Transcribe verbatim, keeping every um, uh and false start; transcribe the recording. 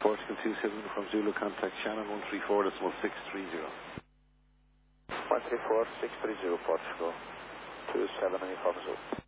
Portugal two seven from Zulu, contact Shannon one three four decimal six three zero. one three four six three zero, Portugal two seven, inform Zulu.